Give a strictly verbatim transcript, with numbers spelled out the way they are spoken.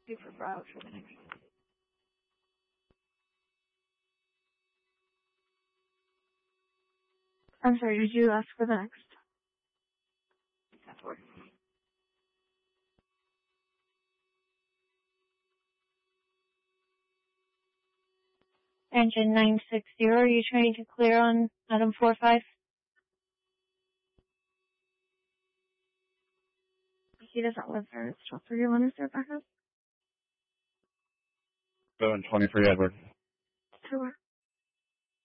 Do for browse for the next. I'm sorry, did you ask for the next? That's what. Engine nine six zero, are you trying to clear on Adam four five? He doesn't live there. It's just for you. Let me start back up. seven twenty-three Edward. Sure.